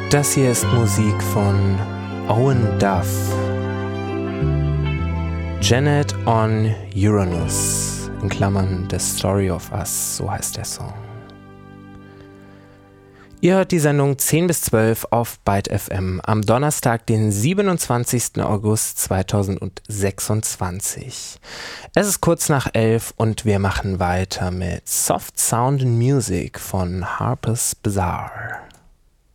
Das hier ist Musik von Owen Duff. Janet on Uranus, in Klammern The Story of Us, so heißt der Song. Ihr hört die Sendung 10 bis 12 auf Byte FM am Donnerstag, den 27. August 2026. Es ist kurz nach 11 und wir machen weiter mit Soft Sound and Music von Harper's Bazaar.